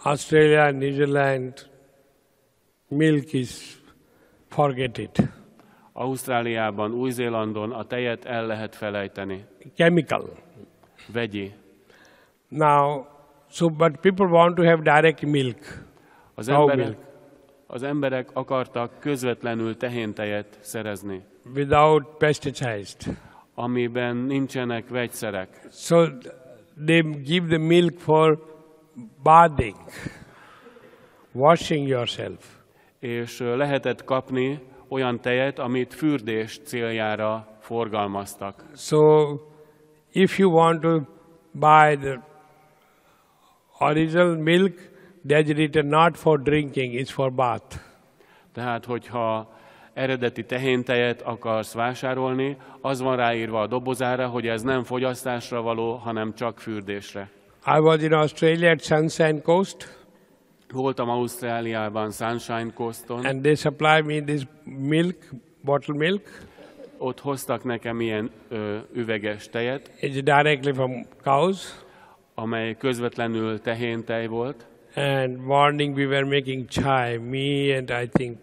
Australia, New Zealand, milk is, forget it. Ausztráliában, Új-Zélandon a tejet el lehet felejteni. Chemical. Vegyi. Now, but people want to have direct milk. Az emberek akartak közvetlenül tehéntejet szerezni. Without pesticides. Amiben nincsenek vegyszerek. So they give the milk for bathing, washing yourself. És lehetett kapni olyan tejet, amit fürdés céljára forgalmaztak. So if you want to buy the original milk, that's written not for drinking, it's for bath. Tehát, hogyha eredeti tehéntejet akarsz vásárolni, az van ráírva a dobozára, hogy ez nem fogyasztásra való, hanem csak fürdésre. I was in Australia at Sunshine Coast. Voltam Ausztráliában, Sunshine Coaston. And they supply me this milk, bottle milk. Ott hoztak nekem ilyen üveges tejet. It's directly from cows. Amely közvetlenül tehéntej volt. And morning we were making chai, me and I think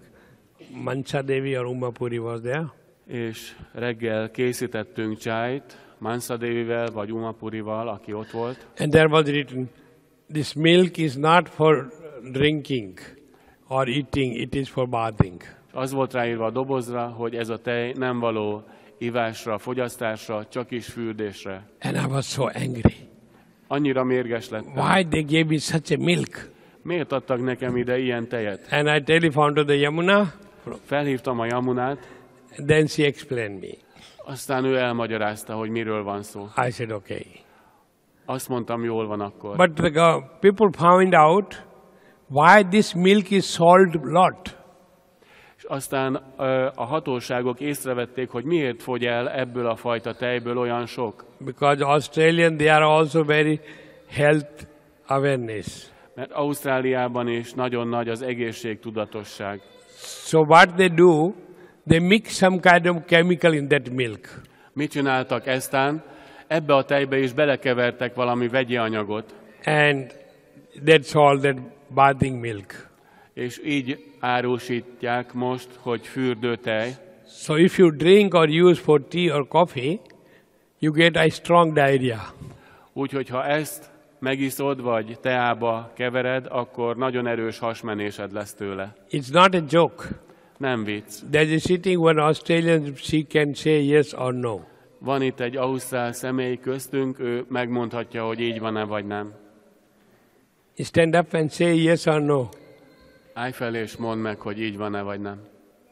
Mansa Devi or Umapuri was there. És reggel készítettünk csájt Mansa Devivel vagy Umapurival, aki ott volt. And there was written, this milk is not for drinking or eating, it is for bathing. Az volt ráírva a dobozra, hogy ez a tej nem való ivásra, fogyasztásra, csak is fürdésre. And I was so angry. Annyira mérges lettem. Why they gave me such a milk? Miért adtak nekem ide ilyen tejet? And I telephoned to the Yamuna. Felhívtam a Yamunát. Then she explained me. Aztán ő elmagyarázta, hogy miről van szó. I said, okay. Azt mondtam, jól van akkor. But the people found out why this milk is sold lot. És aztán a hatóságok észrevették, hogy miért fogy el ebből a fajta tejből olyan sok. Because Australian, they are also very health awareness. Mert Ausztráliában is nagyon nagy az egészségtudatosság. So what they do, they mix some kind of chemical in that milk. Mit csináltak eztán? Ebbe a tejbe is belekevertek valami vegyi anyagot. And that's all that bathing milk. És így árusítják most, hogy fürdőtej. So if you drink or use for tea or coffee, you get a strong diarrhea. Úgyhogy ha ezt megiszod, vagy teába kevered, akkor nagyon erős hasmenésed lesz tőle. It's not a joke. Nem vicc. There's a sitting one Australian, she can say yes or no. Van itt egy ausztrál személy köztünk, ő megmondhatja, hogy így van-e vagy nem. Stand up and say yes or no. Állj fel és mondd meg, hogy így van-e vagy nem.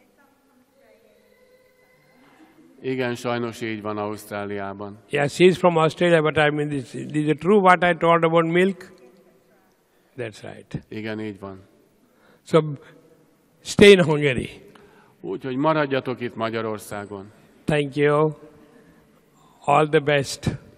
Igen, sajnos így van Ausztráliában. Yeah, she's from Australia, but I mean, is it true what I told about milk? That's right. Igen, így van. So, stay in Hungary. Úgyhogy maradjatok itt Magyarországon. Thank you. All the best.